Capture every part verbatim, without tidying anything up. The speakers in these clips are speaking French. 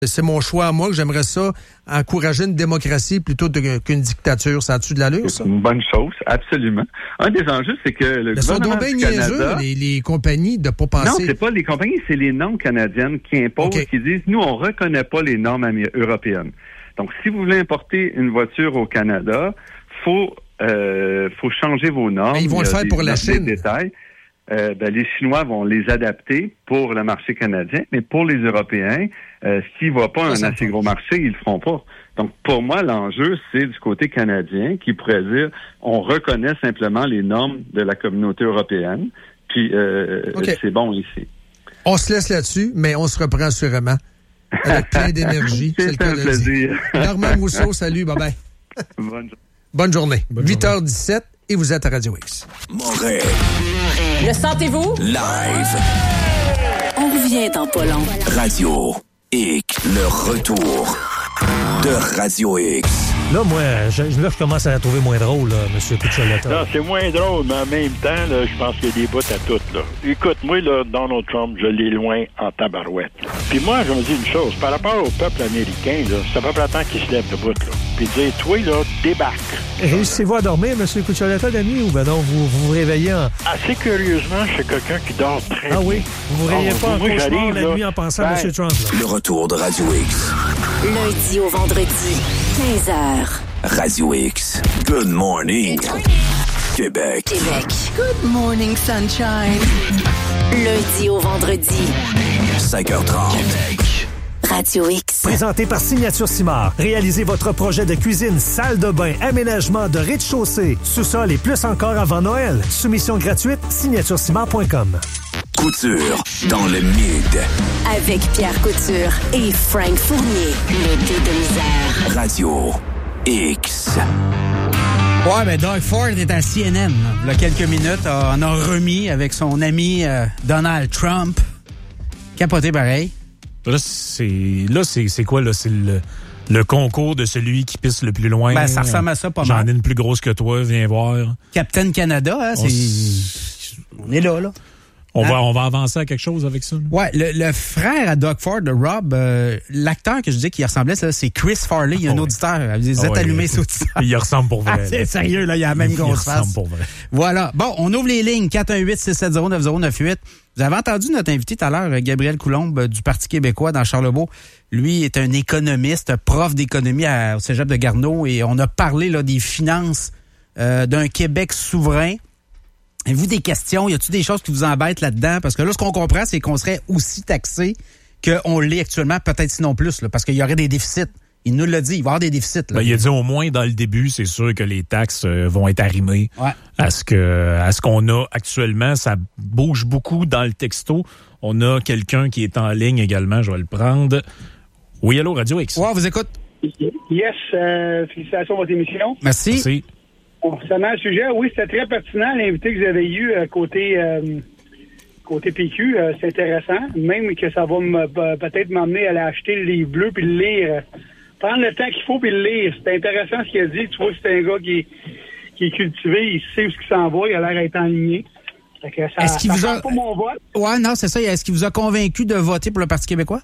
C'est mon choix à moi, que j'aimerais ça encourager une démocratie plutôt de, qu'une dictature. Ça a-tu de l'allure, ça? C'est une bonne chose, absolument. Un des enjeux, c'est que le Mais gouvernement sont donc du bien Canada... niaiseux, les, les compagnies, de pas penser... Non, c'est pas les compagnies, c'est les normes canadiennes qui imposent, okay. qui disent, nous, on reconnaît pas les normes amé- européennes. Donc, si vous voulez importer une voiture au Canada, faut, euh, faut changer vos normes. Mais ils vont le faire des, pour la Chine. Détails. Euh, ben, les Chinois vont les adapter pour le marché canadien, mais pour les Européens, euh, s'il ne va pas ça, un assez gros marché, ils le feront pas. Donc, pour moi, l'enjeu, c'est du côté canadien qui pourrait dire, on reconnaît simplement les normes de la communauté européenne, puis euh, okay. c'est bon ici. On se laisse là-dessus, mais on se reprend assurément avec plein d'énergie. c'est, c'est le un plaisir. Normand Mousseau, salut, bye-bye. Bonne, Bonne journée. Bonne huit heures dix-sept et vous êtes à Radio X. Montréal. Le sentez-vous? Live. On revient dans pas long. Radio X. Le retour de Radio X. Là, moi, je, là, je commence à la trouver moins drôle, là, M. Cucciolata. Non, c'est moins drôle, mais en même temps, là, je pense qu'il y a des bouts à toutes, là. Écoute, moi, là, Donald Trump, je l'ai loin en tabarouette. Puis moi, je me dis une chose. Par rapport au peuple américain, là, ça fait pas longtemps qu'il se lève de bout, là. Puis dire, toi, là, débarque. Réussissez-vous à dormir, M. Cucciolata, la nuit, ou ben non, vous vous, vous réveillez en... Assez curieusement, je suis quelqu'un qui dort très bien. Ah oui? Vous vous réveillez oh, pas en moi, cauchemar la là, nuit en pensant ben, à M. Trump, là. Le retour de Radio X. Lundi au vendredi, quinze heures. Radio X. Good morning. Québec. Québec. Good morning, sunshine. Lundi au vendredi. cinq heures trente. Québec. Radio X. Présenté par Signature Simard. Réalisez votre projet de cuisine, salle de bain, aménagement de rez-de-chaussée, sous-sol et plus encore avant Noël. Soumission gratuite, signature simard point com. Couture dans le mid. Avec Pierre Couture et Frank Fournier. Le dé de misère. Radio X. Ouais, ben Doug Ford est à C N N. Il y a quelques minutes, on a remis avec son ami euh, Donald Trump. Capoté pareil. Là, c'est là c'est, c'est quoi, là? C'est le, le concours de celui qui pisse le plus loin. Ben, ça ressemble à ça pas J'en mal. J'en ai une plus grosse que toi, viens voir. Captain Canada, hein, c'est... S... On est là, là. On, hein? va, on va avancer à quelque chose avec ça. Là. Ouais, le, le frère à Doug Ford, de Rob, euh, l'acteur que je dis qui ressemblait, ça, c'est Chris Farley. Il y a un oh, auditeur. Vous êtes oh, allumés, ce auditeur. Il ressemble pour vrai. Ah, c'est sérieux, là, il a la même grosse face. Il ressemble pour vrai. Voilà. Bon, on ouvre les lignes quatre un huit six sept zéro neuf zéro neuf huit. Vous avez entendu notre invité tout à l'heure, Gabriel Coulombe du Parti québécois dans Charlebourg. Lui est un économiste, prof d'économie à, au cégep de Garneau, et on a parlé là des finances euh, d'un Québec souverain. Avez-vous des questions? Y a-t-il des choses qui vous embêtent là-dedans? Parce que là, ce qu'on comprend, c'est qu'on serait aussi taxé qu'on l'est actuellement, peut-être sinon plus, là, parce qu'il y aurait des déficits. Il nous l'a dit, il va y avoir des déficits. Là. Ben, il a dit au moins dans le début, c'est sûr que les taxes euh, vont être arrimées ouais. à ce que à ce qu'on a actuellement. Ça bouge beaucoup dans le texto. On a quelqu'un qui est en ligne également, je vais le prendre. Oui, allô, Radio X. Ouais, on vous écoute. Yes, euh, félicitations pour votre émission. Merci. Merci. Concernant le sujet, oui, c'était très pertinent, l'invité que vous avez eu euh, côté euh, côté P Q, euh, c'est intéressant. Même que ça va me, peut-être m'emmener à aller acheter le livre bleu puis le lire. Prendre le temps qu'il faut puis le lire. C'est intéressant ce qu'il a dit. Tu vois, c'est un gars qui est, qui est cultivé, il sait où il s'en va, il a l'air d'être enligné. Fait que ça, Est-ce qu'il ça vous a... pas mon vote. Ouais, non, c'est ça. Est-ce qu'il vous a convaincu de voter pour le Parti québécois?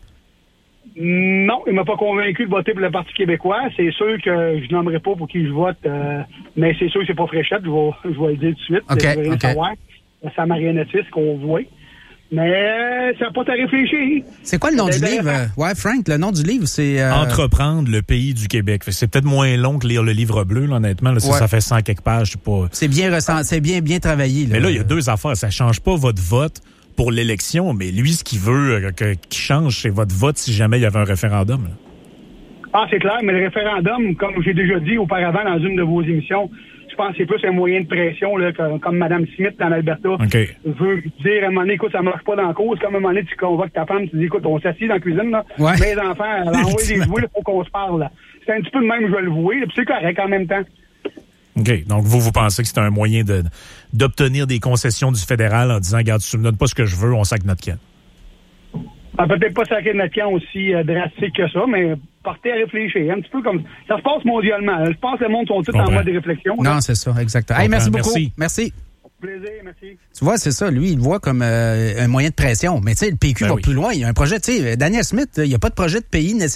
Non, il m'a pas convaincu de voter pour le Parti québécois. C'est sûr que je nommerai pas pour qui je vote, euh, mais c'est sûr que c'est pas fréchette, je vais, je vais le dire tout de suite. OK, je veux rien OK. savoir. C'est la marionnettiste qu'on voit. Mais euh, ça n'a pas à réfléchir. C'est quoi le nom c'est du bien livre? bien. Ouais, Frank, le nom du livre, c'est... Euh... Entreprendre le pays du Québec. Fait que c'est peut-être moins long que lire le livre bleu, là, honnêtement. Là, ouais. Ça fait cent quelques pages. C'est, pas... c'est bien ressent... c'est bien, bien travaillé. Là. Mais là, il y a deux affaires. Ça change pas votre vote pour l'élection, mais lui, ce qu'il veut que, qui change, c'est votre vote si jamais il y avait un référendum. Là. Ah, c'est clair, mais le référendum, comme j'ai déjà dit auparavant dans une de vos émissions, je pense que c'est plus un moyen de pression, là, comme, comme Mme Smith dans l'Alberta okay. veut dire à un moment donné, écoute, ça marche pas dans la cause. Comme à un moment donné, tu convoques ta femme, tu dis, écoute, on s'assied dans la cuisine, là, ouais. mes enfants, envoie les jouets, il faut qu'on se parle. Là. C'est un petit peu de même, je vais le vouer, puis c'est correct en même temps. OK. Donc, vous, vous pensez que c'est un moyen de, d'obtenir des concessions du fédéral en disant, regarde, tu me donnes pas ce que je veux, on sac notre camp. Ah, peut-être pas sacrer notre camp aussi euh, drastique que ça, mais partez à réfléchir. Un petit peu comme ça se passe mondialement. Je pense que le monde sont tous en mode de réflexion. Non, là. c'est ça, exactement. Hey, merci beaucoup. Merci. merci. Plaisir, merci. Tu vois, c'est ça. Lui, il le voit comme euh, un moyen de pression. Mais tu sais, le P Q Ben va oui. plus loin. Il y a un projet, tu sais, Daniel Smith, il n'y a pas de projet de pays nécessaire.